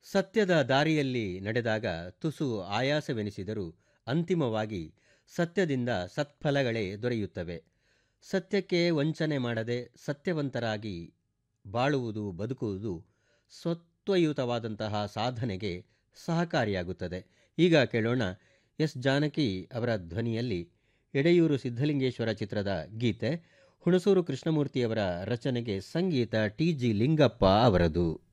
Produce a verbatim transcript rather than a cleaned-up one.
ಸತ್ಯದ ದಾರಿಯಲ್ಲಿ ನಡೆದಾಗ ತುಸು ಆಯಾಸವೆನಿಸಿದರೂ ಅಂತಿಮವಾಗಿ ಸತ್ಯದಿಂದ ಸತ್ಫಲಗಳೇ ದೊರೆಯುತ್ತವೆ. ಸತ್ಯಕ್ಕೆ ವಂಚನೆ ಮಾಡದೆ ಸತ್ಯವಂತರಾಗಿ ಬಾಳುವುದು, ಬದುಕುವುದು ಸತ್ವಯುತವಾದಂತಹ ಸಾಧನೆಗೆ ಸಹಕಾರಿಯಾಗುತ್ತದೆ. ಈಗ ಕೇಳೋಣ ಎಸ್ ಜಾನಕಿ ಅವರ ಧ್ವನಿಯಲ್ಲಿ ಎಡೆಯೂರು ಸಿದ್ಧಲಿಂಗೇಶ್ವರ ಚಿತ್ರದ ಗೀತೆ. ಹುಣಸೂರು ಕೃಷ್ಣಮೂರ್ತಿಯವರ ರಚನೆಗೆ ಸಂಗೀತ ಟಿ ಜಿ ಲಿಂಗಪ್ಪ ಅವರದು.